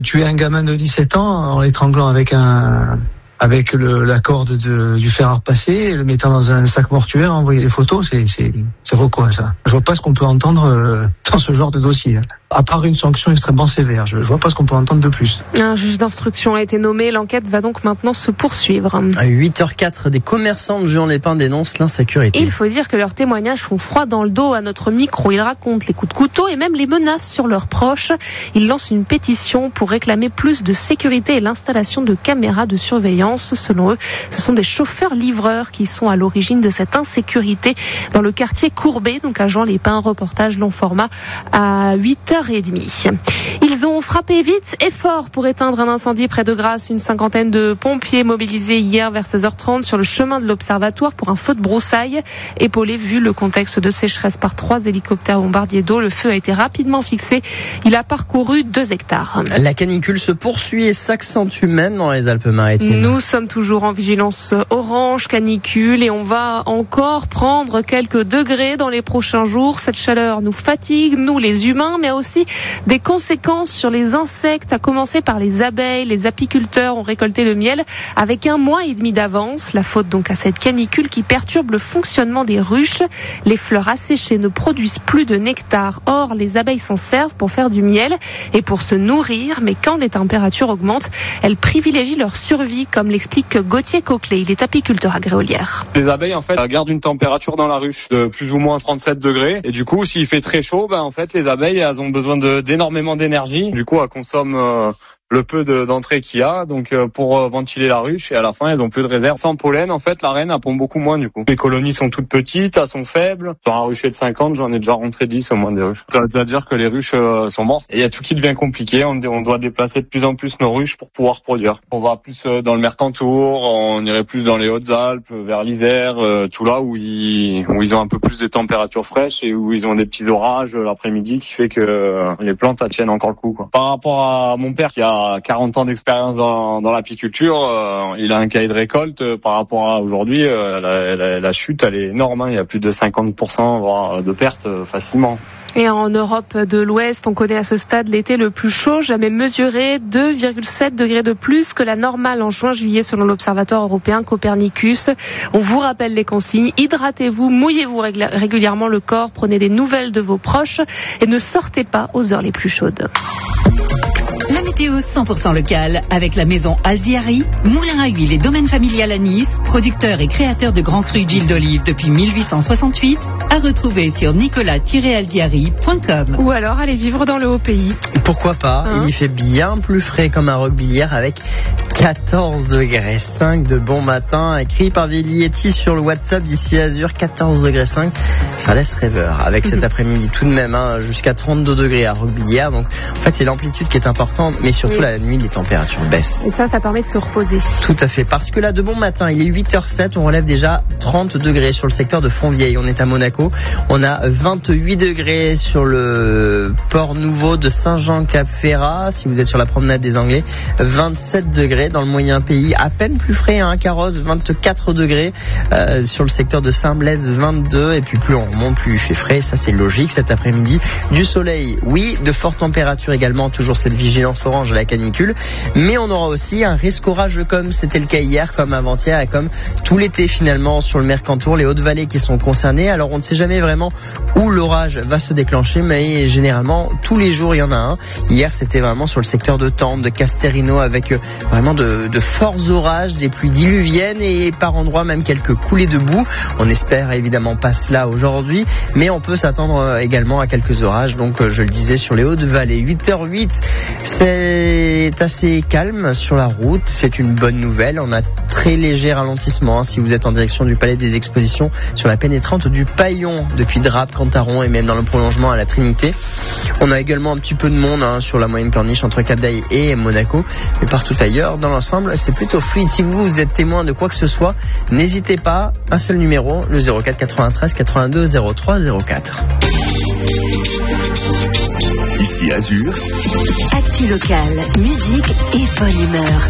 Tuer un gamin de 17 ans en l'étranglant avec la corde du fer à repasser, le mettant dans un sac mortuaire, envoyer les photos, ça vaut quoi ça? Je vois pas ce qu'on peut entendre dans ce genre de dossier. À part une sanction extrêmement sévère, je vois pas ce qu'on peut entendre de plus. Un juge d'instruction a été nommé, l'enquête va donc maintenant se poursuivre. À 8h04, des commerçants de Juan-les-Pins dénoncent l'insécurité. Et il faut dire que leurs témoignages font froid dans le dos à notre micro. Ils racontent les coups de couteau et même les menaces sur leurs proches. Ils lancent une pétition pour réclamer plus de sécurité et l'installation de caméras de surveillance. Selon eux, ce sont des chauffeurs-livreurs qui sont à l'origine de cette insécurité dans le quartier Courbet, donc à Juan-les-Pins. Reportage long format à 8h30. Ils ont frappé vite et fort pour éteindre un incendie près de Grasse. Une cinquantaine de pompiers mobilisés hier vers 16h30 sur le chemin de l'Observatoire pour un feu de broussailles. Épaulé vu le contexte de sécheresse par 3 hélicoptères bombardiers d'eau, le feu a été rapidement fixé. Il a parcouru 2 hectares. La canicule se poursuit et s'accentue même dans les Alpes-Maritimes. Nous sommes toujours en vigilance orange canicule et on va encore prendre quelques degrés dans les prochains jours. Cette chaleur nous fatigue, nous les humains, mais aussi des conséquences sur les insectes, à commencer par les abeilles. Les apiculteurs ont récolté le miel avec 1 mois et demi d'avance. La faute donc à cette canicule qui perturbe le fonctionnement des ruches. Les fleurs asséchées ne produisent plus de nectar. Or, les abeilles s'en servent pour faire du miel et pour se nourrir. Mais quand les températures augmentent, elles privilégient leur survie, comme l'explique Gauthier Coquelet. Il est apiculteur à Gréolière. Les abeilles, en fait, gardent une température dans la ruche de plus ou moins 37 degrés. Et du coup, s'il fait très chaud, en fait, les abeilles, elles ont besoin d'énormément d'énergie. Du coup, elles consomment le peu d'entrée qu'il y a, donc pour ventiler la ruche, et à la fin, elles ont plus de réserve. Sans pollen, en fait, la reine, elle pond beaucoup moins, du coup. Les colonies sont toutes petites, elles sont faibles. Sur un rucher de 50, j'en ai déjà rentré 10 au moins des ruches. Ça veut dire que les ruches sont mortes. Et il y a tout qui devient compliqué. On doit déplacer de plus en plus nos ruches pour pouvoir produire. On va plus dans le Mercantour, on irait plus dans les Hautes-Alpes, vers l'Isère, tout là où ils ont un peu plus de températures fraîches et où ils ont des petits orages l'après-midi qui fait que les plantes, elles tiennent encore le coup, quoi. Par rapport à mon père qui a 40 ans d'expérience dans l'apiculture, il a un cahier de récolte par rapport à aujourd'hui, la chute elle est énorme, il y a plus de 50% voire de pertes facilement. Et en Europe de l'Ouest, on connaît à ce stade l'été le plus chaud jamais mesuré, 2,7 degrés de plus que la normale en juin-juillet selon l'Observatoire européen Copernicus. On vous rappelle les consignes, hydratez-vous, mouillez-vous régulièrement le corps, prenez des nouvelles de vos proches et ne sortez pas aux heures les plus chaudes. La météo 100% locale avec la maison Alziari, moulin à huile et domaine familial à Nice, producteur et créateur de grands crus d'huile d'olive depuis 1868, à retrouver sur nicolas-alziari.com. Ou alors aller vivre dans le haut pays. Pourquoi pas, il y fait bien plus frais comme à Roquebillière avec 14 degrés 5 de bon matin, écrit par Villietti sur le WhatsApp d'ici Azur, 14 degrés 5, ça laisse rêveur. Avec cet après-midi tout de même, jusqu'à 32 degrés à Roquebillière, donc en fait c'est l'amplitude qui est importante, mais surtout la nuit les températures baissent. Et ça permet de se reposer. Tout à fait, parce que là de bon matin, il est 8h07, on relève déjà 30 degrés sur le secteur de Fontvieille, on est à Monaco, on a 28 degrés sur le port nouveau de Saint-Jean-Cap-Ferrat, si vous êtes sur la promenade des Anglais, 27 degrés dans le moyen pays, à peine plus frais, Carrosse, 24 degrés sur le secteur de Saint-Blaise, 22, et puis plus on remonte, plus il fait frais, ça c'est logique cet après-midi. Du soleil, oui, de fortes températures également, toujours cette vigilance orange à la canicule, mais on aura aussi un risque orageux comme c'était le cas hier, comme avant-hier et comme tout l'été finalement sur le Mercantour, les Hautes-Vallées qui sont concernées. Alors on ne sait jamais vraiment où l'orage va se déclencher, mais généralement tous les jours il y en a un. Hier c'était vraiment sur le secteur de Tende, de Casterino, avec vraiment de forts orages, des pluies diluviennes et par endroits même quelques coulées de boue. On espère évidemment pas cela aujourd'hui, mais on peut s'attendre également à quelques orages, donc je le disais sur les Hautes-Vallées. 8h08, c'est assez calme sur la route, c'est une bonne nouvelle. On a très léger ralentissement si vous êtes en direction du Palais des Expositions sur la pénétrante du Paillon depuis Drape, Cantaron et même dans le prolongement à la Trinité. On a également un petit peu de monde sur la moyenne corniche entre Cap d'Aille et Monaco, mais partout ailleurs dans l'ensemble c'est plutôt fluide. Si vous êtes témoin de quoi que ce soit, n'hésitez pas, un seul numéro, le 04 93 82 03 04. Ici Azur. Actu locale, musique et bonne humeur.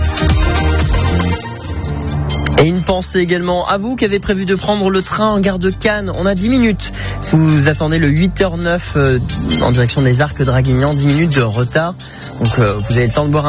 Et une pensée également à vous qui avez prévu de prendre le train en gare de Cannes. On a 10 minutes. Si vous attendez le 8h09 en direction des Arcs Draguignan, 10 minutes de retard. Donc vous avez le temps de boire